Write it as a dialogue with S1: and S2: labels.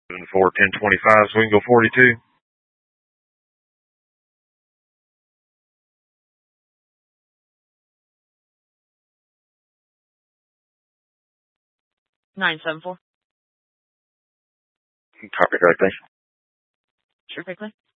S1: for 1025, so we can go 42.
S2: $974.
S1: Copy correctly.
S2: Sure, quickly.